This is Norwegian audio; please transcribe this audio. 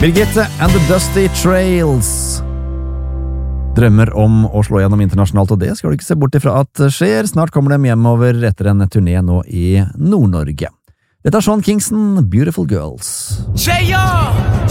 Birgitte and the Dusty Trails. Drømmer om å slå gjennom internasjonalt, og det skal du ikke se bort ifra at skjer. Snart kommer de hjemover etter en turné nå i Nord-Norge. Dette er Sean Kingston, Beautiful Girls. Say yo,